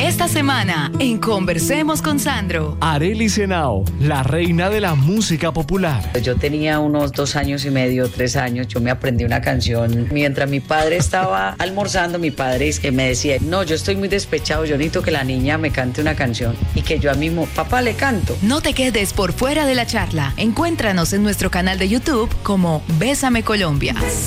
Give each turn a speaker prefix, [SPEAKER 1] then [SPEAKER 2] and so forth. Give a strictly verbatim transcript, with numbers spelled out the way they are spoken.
[SPEAKER 1] Esta semana, en Conversemos con Sandro.
[SPEAKER 2] Arely Senao, la reina de la música popular.
[SPEAKER 3] Yo tenía unos dos años y medio, tres años, yo me aprendí una canción. Mientras mi padre estaba almorzando, mi padre es que me decía, no, yo estoy muy despechado, yo necesito que la niña me cante una canción. Y que yo a mismo, papá, le canto.
[SPEAKER 1] No te quedes por fuera de la charla. Encuéntranos en nuestro canal de YouTube como Bésame Colombia.